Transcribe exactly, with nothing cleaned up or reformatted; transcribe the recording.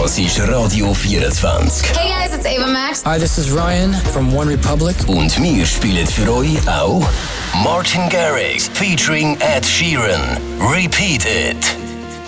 Das ist Radio vierundzwanzig. Hey guys, it's Ava Max. Hi, this is Ryan from One Republic. Und wir spielen für euch auch Martin Garrix featuring Ed Sheeran. Repeat It.